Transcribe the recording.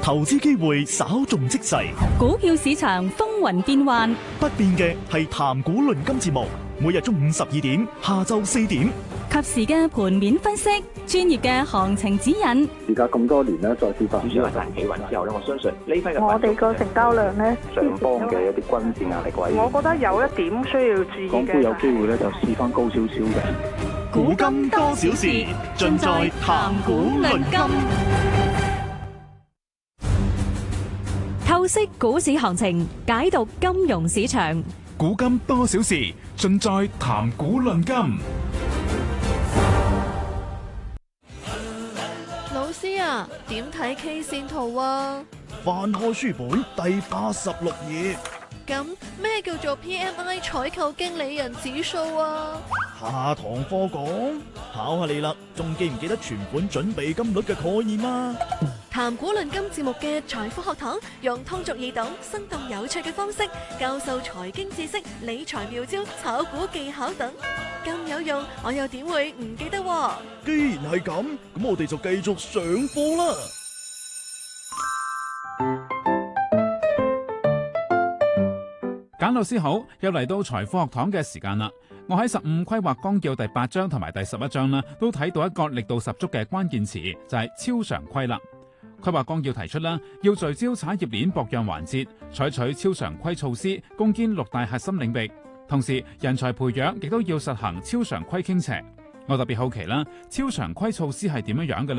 投資機會稍縱即逝， 股票市場風雲變幻， 不變嘅係談股論金節目，每日中午12點，下晝4點， 及時嘅盤面分析，專業嘅行情指引。 而家咁多年咧，再次發展企穩之後咧，我相信呢批嘅我哋個成交量咧， 上方嘅一啲均線壓力位， 我覺得有一點需要注意嘅。 港股有機會咧就試翻高少少嘅。 古今多少事，盡在談股論金。 透析股市行情，解讀金融市場。 古今多少事，盡在談股論金。 老師啊，點睇 K 線圖啊？ 翻開書本第86頁。 咁咩叫做 PMI 採購經理人指數啊？ 下堂課講，考下你啦，仲記唔記得存款準備金率嘅概念啊？ 談股論金節目嘅財富學堂，用通俗易懂、生動有趣嘅方式教授財經知識、理財妙招、炒股技巧等，咁有用，我又點會唔記得喎？ 既然係咁，咁我哋就繼續上課啦。 簡老師好，又嚟到財富學堂嘅時間啦。我喺15規劃綱要第8章同埋第11章啦，都睇到一個力度十足嘅關鍵詞，就係超常規啦。規劃綱要提出啦，要聚焦產業鏈各樣環節，採取超常規措施，攻堅6大核心領域。同時，人才培養亦都要實行超常規傾斜。我特別好奇啦，超常規措施係點樣嘅呢？